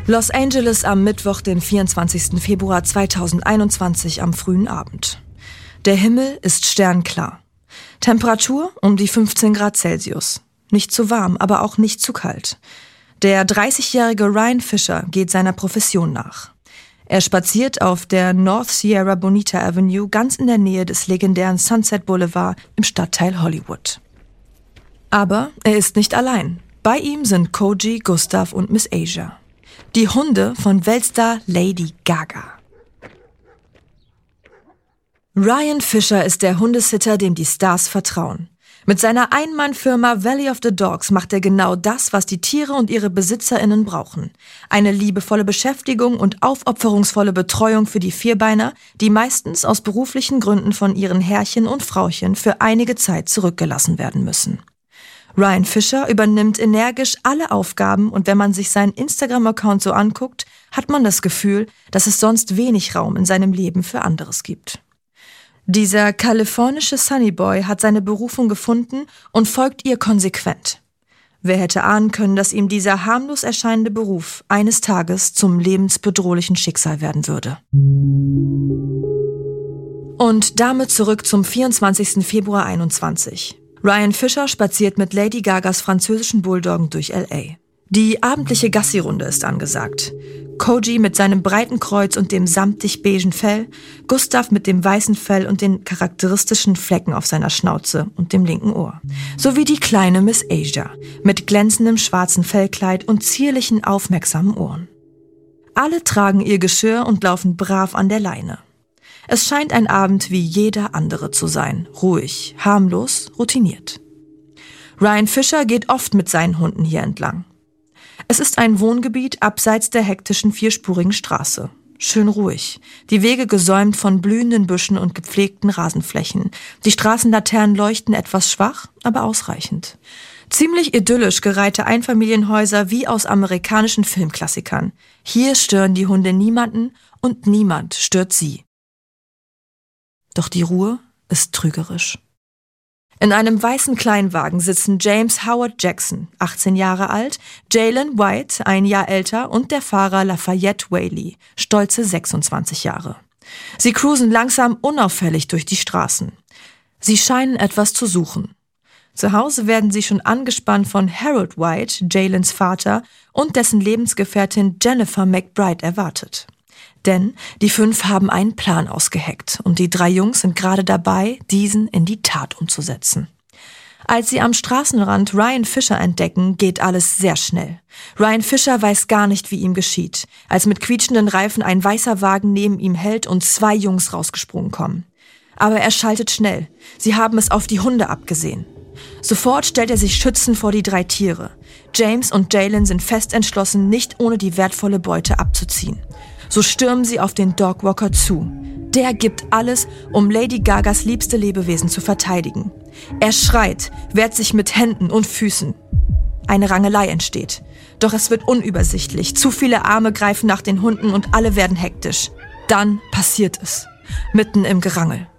Los Angeles am Mittwoch, den 24. Februar 2021 am frühen Abend. Der Himmel ist sternklar. Temperatur um die 15 Grad Celsius. Nicht zu warm, aber auch nicht zu kalt. Der 30-jährige Ryan Fisher geht seiner Profession nach. Er spaziert auf der North Sierra Bonita Avenue ganz in der Nähe des legendären Sunset Boulevard im Stadtteil Hollywood. Aber er ist nicht allein. Bei ihm sind Koji, Gustav und Miss Asia. Die Hunde von Weltstar Lady Gaga. Ryan Fisher ist der Hundesitter, dem die Stars vertrauen. Mit seiner Ein-Mann-Firma Valley of the Dogs macht er genau das, was die Tiere und ihre BesitzerInnen brauchen. Eine liebevolle Beschäftigung und aufopferungsvolle Betreuung für die Vierbeiner, die meistens aus beruflichen Gründen von ihren Herrchen und Frauchen für einige Zeit zurückgelassen werden müssen. Ryan Fisher übernimmt energisch alle Aufgaben und wenn man sich seinen Instagram-Account so anguckt, hat man das Gefühl, dass es sonst wenig Raum in seinem Leben für anderes gibt. Dieser kalifornische Sunnyboy hat seine Berufung gefunden und folgt ihr konsequent. Wer hätte ahnen können, dass ihm dieser harmlos erscheinende Beruf eines Tages zum lebensbedrohlichen Schicksal werden würde. Und damit zurück zum 24. Februar 21. Ryan Fisher spaziert mit Lady Gagas französischen Bulldoggen durch L.A. Die abendliche Gassi-Runde ist angesagt. Koji mit seinem breiten Kreuz und dem samtig-beigen Fell, Gustav mit dem weißen Fell und den charakteristischen Flecken auf seiner Schnauze und dem linken Ohr. Sowie die kleine Miss Asia mit glänzendem schwarzen Fellkleid und zierlichen, aufmerksamen Ohren. Alle tragen ihr Geschirr und laufen brav an der Leine. Es scheint ein Abend wie jeder andere zu sein. Ruhig, harmlos, routiniert. Ryan Fisher geht oft mit seinen Hunden hier entlang. Es ist ein Wohngebiet abseits der hektischen vierspurigen Straße. Schön ruhig. Die Wege gesäumt von blühenden Büschen und gepflegten Rasenflächen. Die Straßenlaternen leuchten etwas schwach, aber ausreichend. Ziemlich idyllisch gereihte Einfamilienhäuser wie aus amerikanischen Filmklassikern. Hier stören die Hunde niemanden und niemand stört sie. Doch die Ruhe ist trügerisch. In einem weißen Kleinwagen sitzen James Howard Jackson, 18 Jahre alt, Jalen White, 1 Jahr älter und der Fahrer Lafayette Whaley, stolze 26 Jahre. Sie cruisen langsam unauffällig durch die Straßen. Sie scheinen etwas zu suchen. Zu Hause werden sie schon angespannt von Harold White, Jalens Vater, und dessen Lebensgefährtin Jennifer McBride erwartet. Denn die 5 haben einen Plan ausgeheckt und die 3 Jungs sind gerade dabei, diesen in die Tat umzusetzen. Als sie am Straßenrand Ryan Fisher entdecken, geht alles sehr schnell. Ryan Fisher weiß gar nicht, wie ihm geschieht, als mit quietschenden Reifen ein weißer Wagen neben ihm hält und 2 Jungs rausgesprungen kommen. Aber er schaltet schnell. Sie haben es auf die Hunde abgesehen. Sofort stellt er sich schützend vor die 3 Tiere. James und Jalen sind fest entschlossen, nicht ohne die wertvolle Beute abzuziehen. So stürmen sie auf den Dogwalker zu. Der gibt alles, um Lady Gagas liebste Lebewesen zu verteidigen. Er schreit, wehrt sich mit Händen und Füßen. Eine Rangelei entsteht. Doch es wird unübersichtlich. Zu viele Arme greifen nach den Hunden und alle werden hektisch. Dann passiert es. Mitten im Gerangel.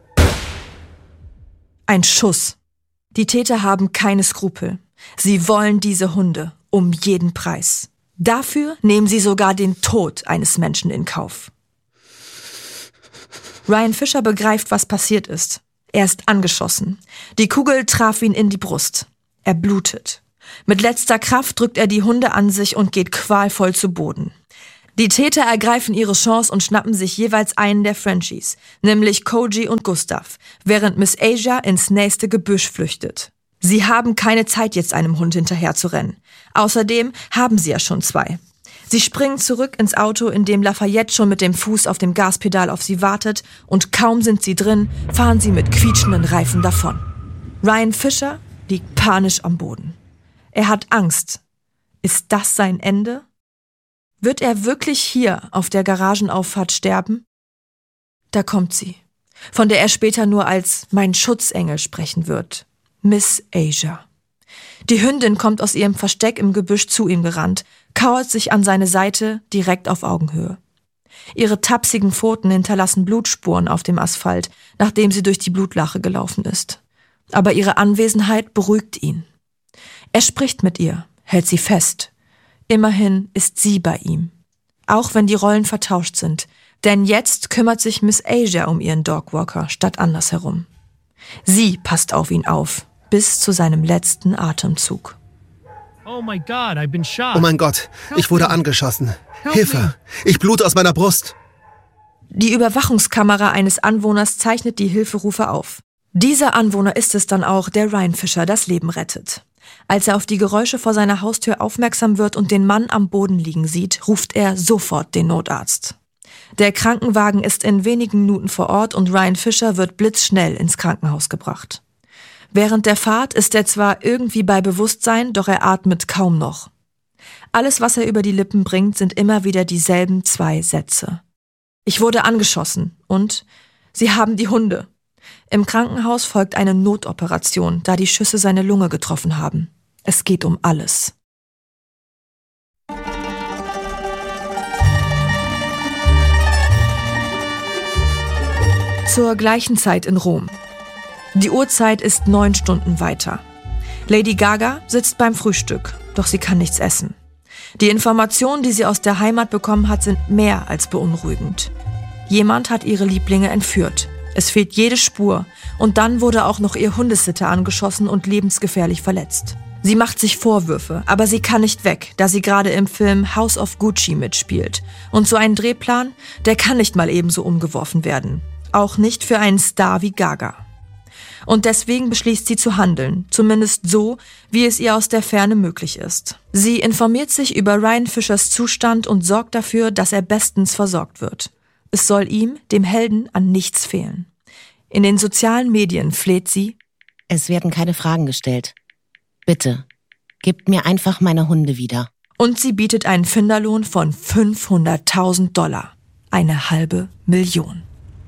Ein Schuss. Die Täter haben keine Skrupel. Sie wollen diese Hunde um jeden Preis. Dafür nehmen sie sogar den Tod eines Menschen in Kauf. Ryan Fisher begreift, was passiert ist. Er ist angeschossen. Die Kugel traf ihn in die Brust. Er blutet. Mit letzter Kraft drückt er die Hunde an sich und geht qualvoll zu Boden. Die Täter ergreifen ihre Chance und schnappen sich jeweils einen der Frenchies, nämlich Koji und Gustav, während Miss Asia ins nächste Gebüsch flüchtet. Sie haben keine Zeit, jetzt einem Hund hinterher zu rennen. Außerdem haben sie ja schon 2. Sie springen zurück ins Auto, in dem Lafayette schon mit dem Fuß auf dem Gaspedal auf sie wartet, und kaum sind sie drin, fahren sie mit quietschenden Reifen davon. Ryan Fisher liegt panisch am Boden. Er hat Angst. Ist das sein Ende? Wird er wirklich hier auf der Garagenauffahrt sterben? Da kommt sie, von der er später nur als mein Schutzengel sprechen wird. Miss Asia. Die Hündin kommt aus ihrem Versteck im Gebüsch zu ihm gerannt, kauert sich an seine Seite, direkt auf Augenhöhe. Ihre tapsigen Pfoten hinterlassen Blutspuren auf dem Asphalt, nachdem sie durch die Blutlache gelaufen ist. Aber ihre Anwesenheit beruhigt ihn. Er spricht mit ihr, hält sie fest. Immerhin ist sie bei ihm. auch wenn die Rollen vertauscht sind. Denn jetzt kümmert sich Miss Asia um ihren Dogwalker statt andersherum. Sie passt auf ihn auf, bis zu seinem letzten Atemzug. Oh mein Gott, ich wurde angeschossen. Hilfe, ich blute aus meiner Brust. Die Überwachungskamera eines Anwohners zeichnet die Hilferufe auf. Dieser Anwohner ist es dann auch, der Ryan Fisher das Leben rettet. Als er auf die Geräusche vor seiner Haustür aufmerksam wird und den Mann am Boden liegen sieht, ruft er sofort den Notarzt. Der Krankenwagen ist in wenigen Minuten vor Ort und Ryan Fisher wird blitzschnell ins Krankenhaus gebracht. Während der Fahrt ist er zwar irgendwie bei Bewusstsein, doch er atmet kaum noch. Alles, was er über die Lippen bringt, sind immer wieder dieselben 2 Sätze. Ich wurde angeschossen und sie haben die Hunde. Im Krankenhaus folgt eine Notoperation, da die Schüsse seine Lunge getroffen haben. Es geht um alles. Zur gleichen Zeit in Rom. Die Uhrzeit ist 9 Stunden weiter. Lady Gaga sitzt beim Frühstück, doch sie kann nichts essen. Die Informationen, die sie aus der Heimat bekommen hat, sind mehr als beunruhigend. Jemand hat ihre Lieblinge entführt. Es fehlt jede Spur und dann wurde auch noch ihr Hundesitter angeschossen und lebensgefährlich verletzt. Sie macht sich Vorwürfe, aber sie kann nicht weg, da sie gerade im Film House of Gucci mitspielt. Und so ein Drehplan, der kann nicht mal ebenso umgeworfen werden. Auch nicht für einen Star wie Gaga. Und deswegen beschließt sie zu handeln, zumindest so, wie es ihr aus der Ferne möglich ist. Sie informiert sich über Ryan Fishers Zustand und sorgt dafür, dass er bestens versorgt wird. Es soll ihm, dem Helden, an nichts fehlen. In den sozialen Medien fleht sie: Es werden keine Fragen gestellt. Bitte, gebt mir einfach meine Hunde wieder. Und sie bietet einen Finderlohn von $500.000. Eine $500.000.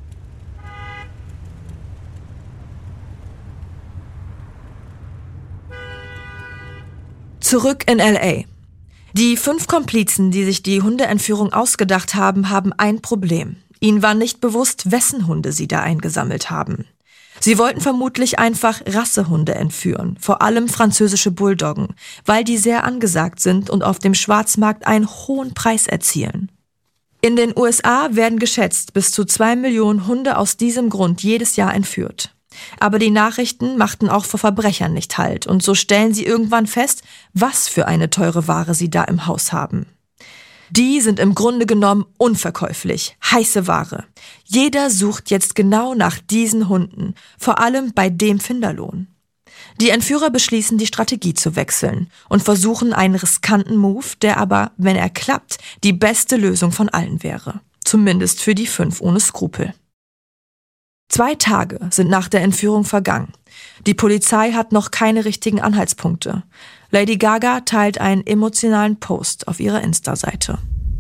Zurück in L.A. Die 5 Komplizen, die sich die Hundeentführung ausgedacht haben, haben ein Problem. Ihnen war nicht bewusst, wessen Hunde sie da eingesammelt haben. Sie wollten vermutlich einfach Rassehunde entführen, vor allem französische Bulldoggen, weil die sehr angesagt sind und auf dem Schwarzmarkt einen hohen Preis erzielen. In den USA werden geschätzt bis zu 2 Millionen Hunde aus diesem Grund jedes Jahr entführt. Aber die Nachrichten machten auch vor Verbrechern nicht Halt und so stellen sie irgendwann fest, was für eine teure Ware sie da im Haus haben. Die sind im Grunde genommen unverkäuflich, heiße Ware. Jeder sucht jetzt genau nach diesen Hunden, vor allem bei dem Finderlohn. Die Entführer beschließen, die Strategie zu wechseln und versuchen einen riskanten Move, der aber, wenn er klappt, die beste Lösung von allen wäre. Zumindest für die 5 ohne Skrupel. 2 Tage sind nach der Entführung vergangen. Die Polizei hat noch keine richtigen Anhaltspunkte. Lady Gaga teilt einen emotionalen Post auf ihrer Insta-Seite.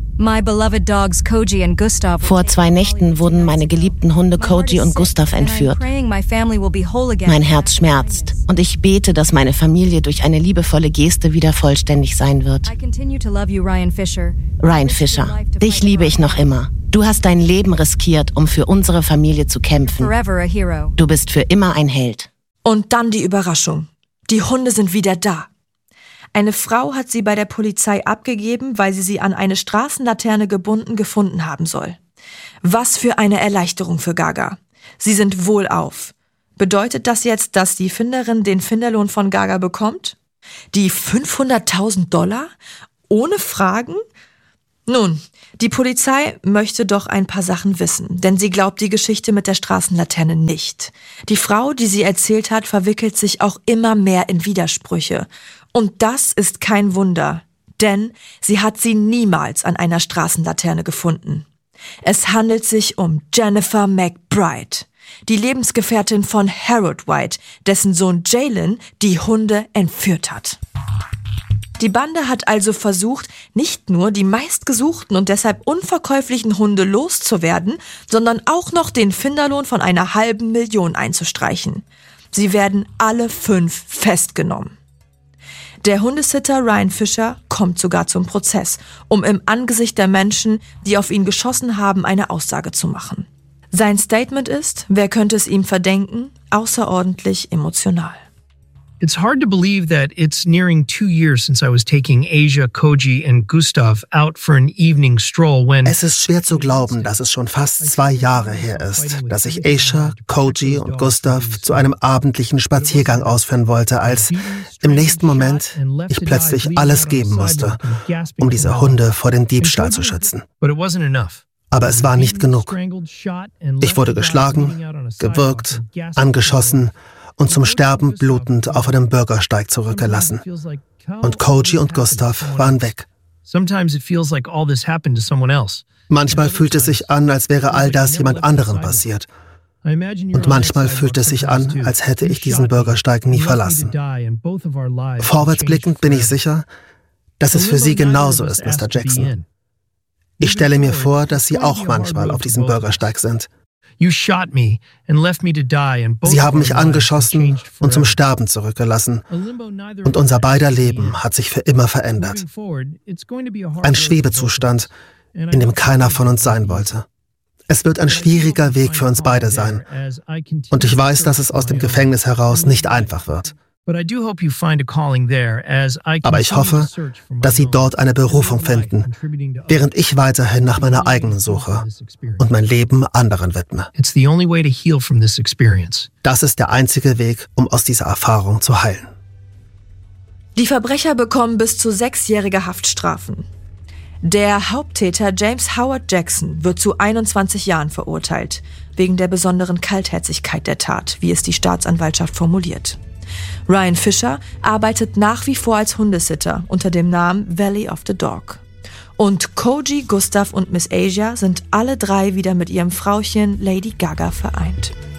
Vor 2 Nächten wurden meine geliebten Hunde Koji und Gustav entführt. Mein Herz schmerzt und ich bete, dass meine Familie durch eine liebevolle Geste wieder vollständig sein wird. Ryan Fisher, dich liebe ich noch immer. Du hast dein Leben riskiert, um für unsere Familie zu kämpfen. Du bist für immer ein Held. Und dann die Überraschung. Die Hunde sind wieder da. Eine Frau hat sie bei der Polizei abgegeben, weil sie an eine Straßenlaterne gebunden gefunden haben soll. Was für eine Erleichterung für Gaga. Sie sind wohlauf. Bedeutet das jetzt, dass die Finderin den Finderlohn von Gaga bekommt? Die $500.000? Ohne Fragen? Nun, die Polizei möchte doch ein paar Sachen wissen, denn sie glaubt die Geschichte mit der Straßenlaterne nicht. Die Frau, die sie erzählt hat, verwickelt sich auch immer mehr in Widersprüche. Und das ist kein Wunder, denn sie hat sie niemals an einer Straßenlaterne gefunden. Es handelt sich um Jennifer McBride, die Lebensgefährtin von Harold White, dessen Sohn Jalen die Hunde entführt hat. Die Bande hat also versucht, nicht nur die meistgesuchten und deshalb unverkäuflichen Hunde loszuwerden, sondern auch noch den Finderlohn von einer $500.000 einzustreichen. Sie werden alle 5 festgenommen. Der Hundesitter Ryan Fisher kommt sogar zum Prozess, um im Angesicht der Menschen, die auf ihn geschossen haben, eine Aussage zu machen. Sein Statement ist, wer könnte es ihm verdenken, außerordentlich emotional. It's hard to believe that it's nearing 2 years since I was taking Asia, Koji and Gustav out for an evening stroll when... Es ist schwer zu glauben, dass es schon fast 2 Jahre her ist, dass ich Asia, Koji und Gustav zu einem abendlichen Spaziergang ausführen wollte, als im nächsten Moment ich plötzlich alles geben musste, um diese Hunde vor dem Diebstahl zu schützen. Aber es war nicht genug. Ich wurde geschlagen, gewürgt, angeschossen und zum Sterben blutend auf einem Bürgersteig zurückgelassen. Und Koji und Gustav waren weg. Manchmal fühlt es sich an, als wäre all das jemand anderem passiert. Und manchmal fühlt es sich an, als hätte ich diesen Bürgersteig nie verlassen. Vorwärtsblickend bin ich sicher, dass es für Sie genauso ist, Mr. Jackson. Ich stelle mir vor, dass Sie auch manchmal auf diesem Bürgersteig sind. Sie haben mich angeschossen und zum Sterben zurückgelassen. Und unser beider Leben hat sich für immer verändert. Ein Schwebezustand, in dem keiner von uns sein wollte. Es wird ein schwieriger Weg für uns beide sein. Und ich weiß, dass es aus dem Gefängnis heraus nicht einfach wird. Aber ich hoffe, dass Sie dort eine Berufung finden, während ich weiterhin nach meiner eigenen suche und mein Leben anderen widme. Das ist der einzige Weg, um aus dieser Erfahrung zu heilen. Die Verbrecher bekommen bis zu 6-jährige Haftstrafen. Der Haupttäter James Howard Jackson wird zu 21 Jahren verurteilt, wegen der besonderen Kaltherzigkeit der Tat, wie es die Staatsanwaltschaft formuliert. Ryan Fisher arbeitet nach wie vor als Hundesitter unter dem Namen Valley of the Dog. Und Koji, Gustav und Miss Asia sind alle 3 wieder mit ihrem Frauchen Lady Gaga vereint.